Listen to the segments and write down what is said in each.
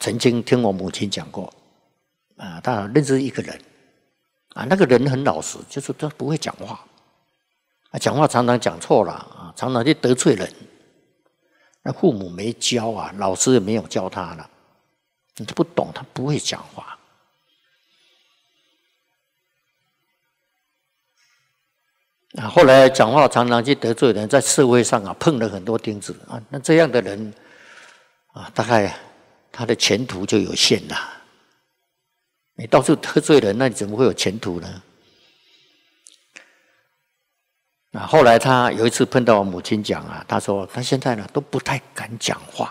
曾经听我母亲讲过，她认识一个人，那个人很老实，就是他不会讲话，讲话常常讲错了，常常去得罪人。那父母没教啊，老师也没有教他了，他不懂，他不会讲话。后来讲话常常去得罪人，在社会上碰了很多钉子那这样的人大概他的前途就有限了。你到处得罪人，那你怎么会有前途呢？后来他有一次碰到我母亲讲他说他现在都不太敢讲话。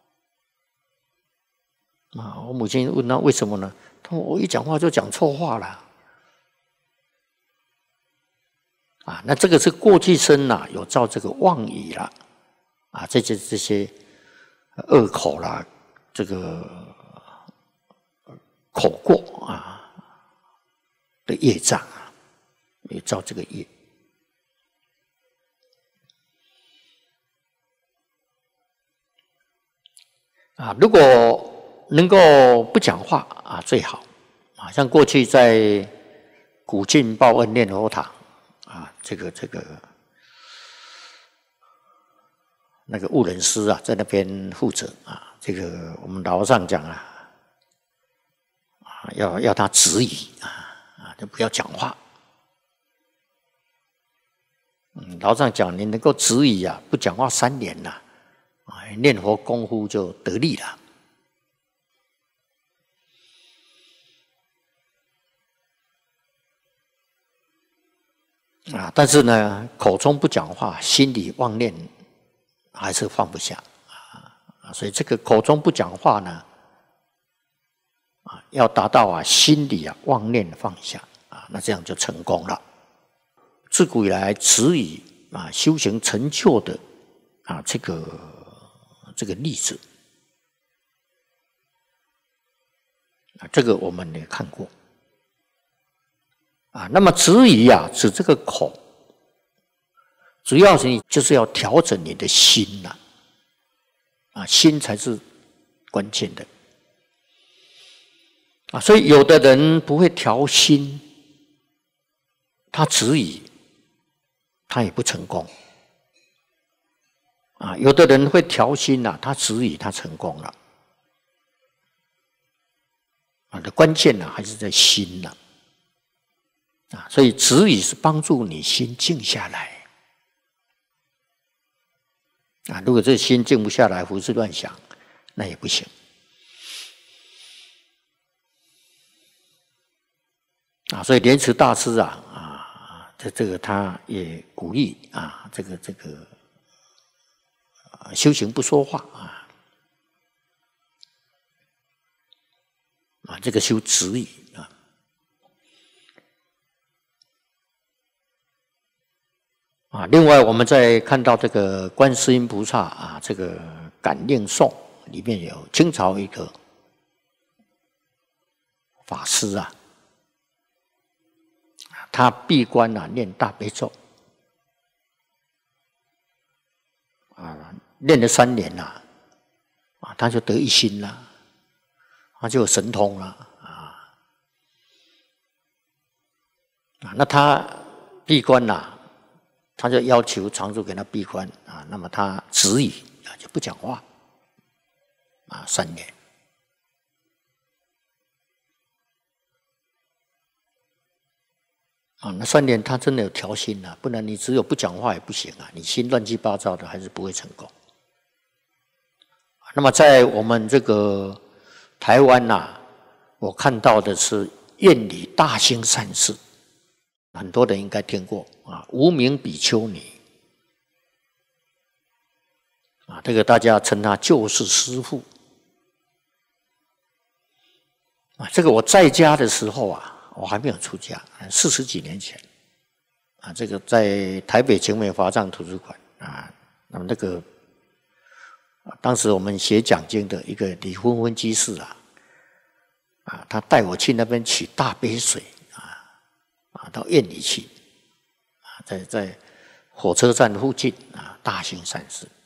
我母亲问他为什么呢？他说我一讲话就讲错话了。那这个是过去生有造这个妄语了这些恶口啦，这个口过的业障也造这个业。如果能够不讲话最好像过去在古晋报恩念佛堂这个那个悟人师在那边负责这个我们老和尚讲要他止语就不要讲话。老和尚讲你能够止语不讲话3年念佛功夫就得力了。但是呢，口中不讲话，心里妄念还是放不下所以这个口中不讲话呢，要达到心里妄念放下那这样就成功了。自古以来，止语修行成就的这个例子这个我们也看过那么止语指这个口，主要是就是要调整你的心心才是关键的所以有的人不会调心，他止语他也不成功有的人会调心他止语他成功了的关键还是在心所以止语是帮助你心静下来如果这心静不下来，胡思乱想，那也不行所以莲池大师这个他也鼓励这个修行不说话这个修止语另外我们再看到这个观世音菩萨这个感应颂里面有清朝一个法师他闭关念大悲咒念了3年他就得一心了，他就有神通了那他闭关他就要求常住给他闭关那么他止语就不讲话3年那3年他真的有调心不然你只有不讲话也不行你心乱七八糟的还是不会成功那么在我们这个台湾我看到的是愿里大兴善事，很多人应该听过无名比丘尼这个大家称他救世师父这个我在家的时候我还没有出家，40几年前这个在台北景美华藏图书馆那么那个当时我们写讲经的一个李昏昏居士他带我去那边取大杯水到院里去在火车站附近大兴善事